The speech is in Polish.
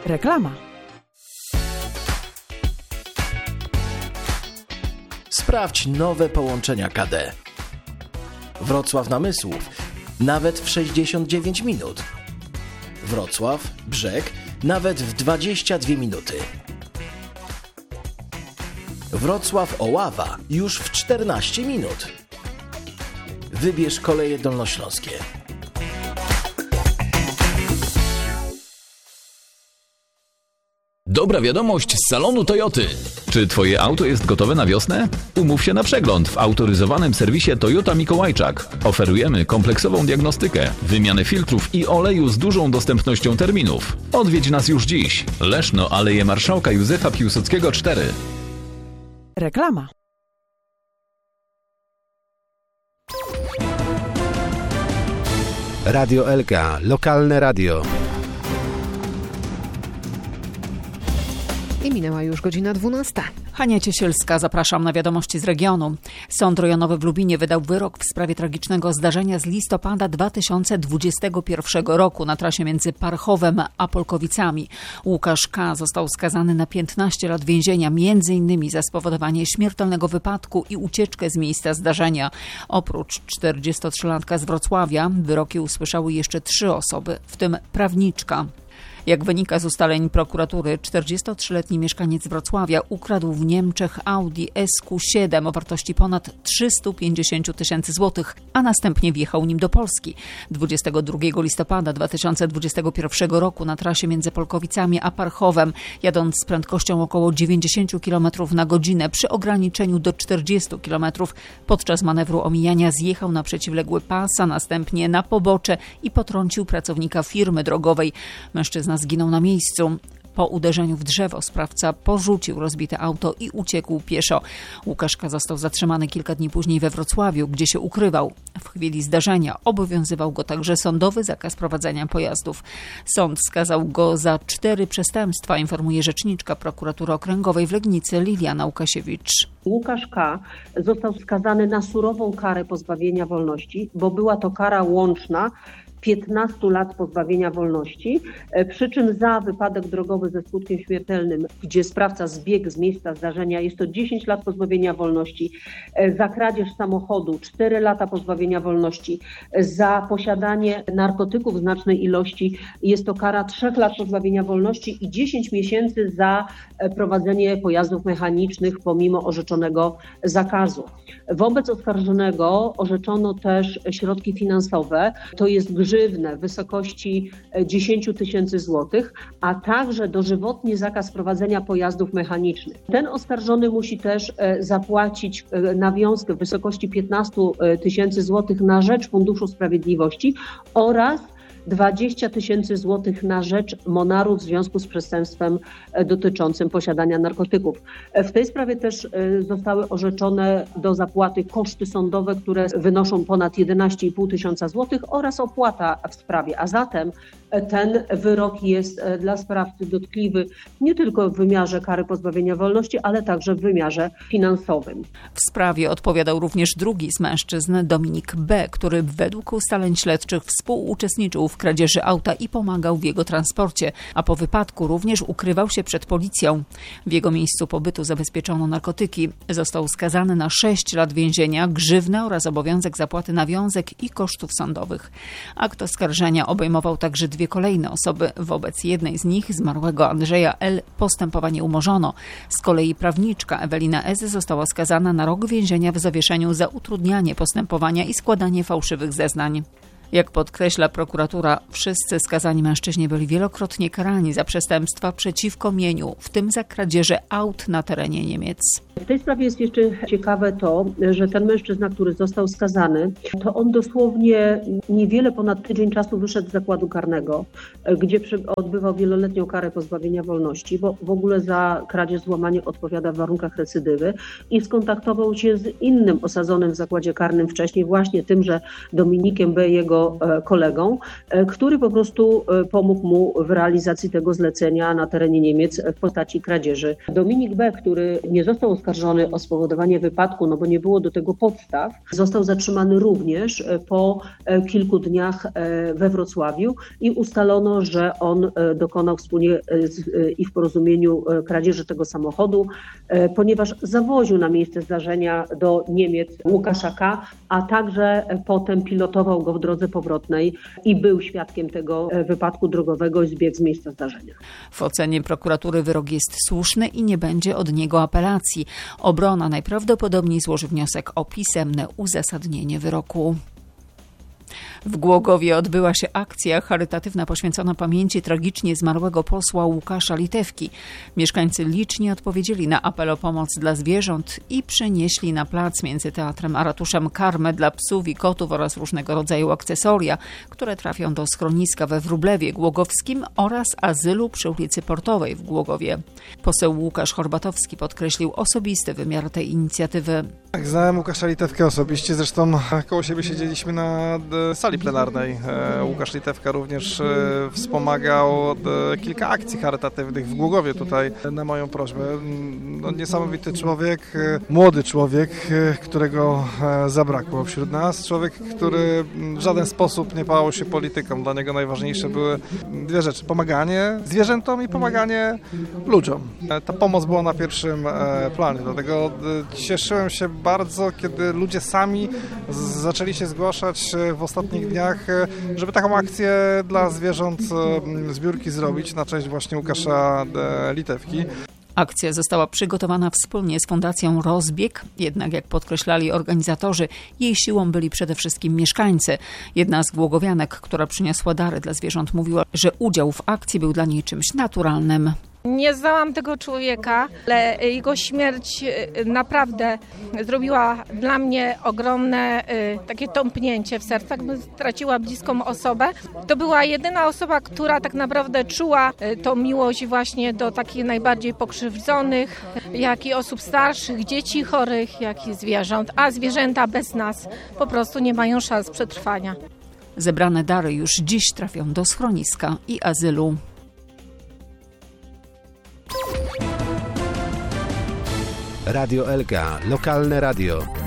Reklama. Sprawdź nowe połączenia KD. Wrocław-Namysłów nawet w 69 minut. Wrocław-Brzeg nawet w 22 minuty. Wrocław-Oława już w 14 minut. Wybierz Koleje Dolnośląskie. Dobra wiadomość z salonu Toyoty. Czy twoje auto jest gotowe na wiosnę? Umów się na przegląd w autoryzowanym serwisie Toyota Mikołajczak. Oferujemy kompleksową diagnostykę, wymianę filtrów i oleju z dużą dostępnością terminów. Odwiedź nas już dziś. Leszno, Aleje Marszałka Józefa Piłsudskiego 4. Reklama. Radio Elka, lokalne radio. I minęła już godzina 12. Hania Ciesielska, zapraszam na wiadomości z regionu. Sąd rejonowy w Lubinie wydał wyrok w sprawie tragicznego zdarzenia z listopada 2021 roku na trasie między Parchowem a Polkowicami. Łukasz K. został skazany na 15 lat więzienia, m.in. za spowodowanie śmiertelnego wypadku i ucieczkę z miejsca zdarzenia. Oprócz 43-latka z Wrocławia wyroki usłyszały jeszcze 3 osoby, w tym prawniczka. Jak wynika z ustaleń prokuratury, 43-letni mieszkaniec Wrocławia ukradł w Niemczech Audi SQ7 o wartości ponad 350 tysięcy złotych, a następnie wjechał nim do Polski. 22 listopada 2021 roku na trasie między Polkowicami a Parchowem, jadąc z prędkością około 90 km na godzinę przy ograniczeniu do 40 km, podczas manewru omijania zjechał na przeciwległy pas, a następnie na pobocze i potrącił pracownika firmy drogowej. Mężczyzna zginął na miejscu. Po uderzeniu w drzewo sprawca porzucił rozbite auto i uciekł pieszo. Łukasz K. został zatrzymany kilka dni później we Wrocławiu, gdzie się ukrywał. W chwili zdarzenia obowiązywał go także sądowy zakaz prowadzenia pojazdów. Sąd skazał go za 4 przestępstwa, informuje rzeczniczka prokuratury okręgowej w Legnicy Liliana Łukasiewicz. Łukasz K. został skazany na surową karę pozbawienia wolności, bo była to kara łączna 15 lat pozbawienia wolności, przy czym za wypadek drogowy ze skutkiem śmiertelnym, gdzie sprawca zbiegł z miejsca zdarzenia, jest to 10 lat pozbawienia wolności, za kradzież samochodu 4 lata pozbawienia wolności, za posiadanie narkotyków w znacznej ilości jest to kara 3 lat pozbawienia wolności i 10 miesięcy za prowadzenie pojazdów mechanicznych pomimo orzeczonego zakazu. Wobec oskarżonego orzeczono też środki finansowe, to jest grzywnę w wysokości 10 tysięcy złotych, a także dożywotni zakaz prowadzenia pojazdów mechanicznych. Ten oskarżony musi też zapłacić nawiązkę w wysokości 15 tysięcy złotych na rzecz Funduszu Sprawiedliwości oraz 20 tysięcy złotych na rzecz Monaru w związku z przestępstwem dotyczącym posiadania narkotyków. W tej sprawie też zostały orzeczone do zapłaty koszty sądowe, które wynoszą ponad 11,5 tysiąca złotych oraz opłata w sprawie. A zatem ten wyrok jest dla sprawcy dotkliwy nie tylko w wymiarze kary pozbawienia wolności, ale także w wymiarze finansowym. W sprawie odpowiadał również drugi z mężczyzn, Dominik B., który według ustaleń śledczych współuczestniczył w kradzieży auta i pomagał w jego transporcie, a po wypadku również ukrywał się przed policją. W jego miejscu pobytu zabezpieczono narkotyki. Został skazany na 6 lat więzienia, grzywnę oraz obowiązek zapłaty nawiązek i kosztów sądowych. Akt oskarżenia obejmował także 2 kolejne osoby. Wobec jednej z nich, zmarłego Andrzeja L., postępowanie umorzono. Z kolei prawniczka Ewelina S. została skazana na rok więzienia w zawieszeniu za utrudnianie postępowania i składanie fałszywych zeznań. Jak podkreśla prokuratura, wszyscy skazani mężczyźni byli wielokrotnie karani za przestępstwa przeciwko mieniu, w tym za kradzieże aut na terenie Niemiec. W tej sprawie jest jeszcze ciekawe to, że ten mężczyzna, który został skazany, to on dosłownie niewiele ponad tydzień czasu wyszedł z zakładu karnego, gdzie odbywał wieloletnią karę pozbawienia wolności, bo w ogóle za kradzież złamanie odpowiada w warunkach recydywy i skontaktował się z innym osadzonym w zakładzie karnym wcześniej, właśnie tymże Dominikiem B., jego jego kolegą, który po prostu pomógł mu w realizacji tego zlecenia na terenie Niemiec w postaci kradzieży. Dominik B., który nie został oskarżony o spowodowanie wypadku, no bo nie było do tego podstaw, został zatrzymany również po kilku dniach we Wrocławiu i ustalono, że on dokonał wspólnie i w porozumieniu kradzieży tego samochodu, ponieważ zawoził na miejsce zdarzenia do Niemiec Łukasza K., a także potem pilotował go w drodze powrotnej i był świadkiem tego wypadku drogowego i zbiegł z miejsca zdarzenia. W ocenie prokuratury wyrok jest słuszny i nie będzie od niego apelacji. Obrona najprawdopodobniej złoży wniosek o pisemne uzasadnienie wyroku. W Głogowie odbyła się akcja charytatywna poświęcona pamięci tragicznie zmarłego posła Łukasza Litewki. Mieszkańcy licznie odpowiedzieli na apel o pomoc dla zwierząt i przynieśli na plac między teatrem a ratuszem karmę dla psów i kotów oraz różnego rodzaju akcesoria, które trafią do schroniska we Wróblewie Głogowskim oraz azylu przy ulicy Portowej w Głogowie. Poseł Łukasz Horbatowski podkreślił osobisty wymiar tej inicjatywy. Tak, znałem Łukasza Litewkę osobiście, zresztą koło siebie siedzieliśmy na sali plenarnej. Łukasz Litewka również wspomagał kilka akcji charytatywnych w Głogowie tutaj na moją prośbę. No, niesamowity człowiek, młody człowiek, którego zabrakło wśród nas. Człowiek, który w żaden sposób nie pałał się polityką. Dla niego najważniejsze były dwie rzeczy. Pomaganie zwierzętom i pomaganie ludziom. Ta pomoc była na pierwszym planie, dlatego cieszyłem się bardzo, kiedy ludzie sami zaczęli się zgłaszać w ostatnich dniach, żeby taką akcję dla zwierząt zbiórki zrobić na cześć właśnie Łukasza Litewki. Akcja została przygotowana wspólnie z Fundacją Rozbieg, jednak jak podkreślali organizatorzy, jej siłą byli przede wszystkim mieszkańcy. Jedna z głogowianek, która przyniosła dary dla zwierząt, mówiła, że udział w akcji był dla niej czymś naturalnym. Nie znałam tego człowieka, ale jego śmierć naprawdę zrobiła dla mnie ogromne takie tąpnięcie w sercu, jakbym straciła bliską osobę. To była jedyna osoba, która tak naprawdę czuła tą miłość właśnie do takich najbardziej pokrzywdzonych, jak i osób starszych, dzieci chorych, jak i zwierząt. A zwierzęta bez nas po prostu nie mają szans przetrwania. Zebrane dary już dziś trafią do schroniska i azylu. Radio Elka, lokalne radio.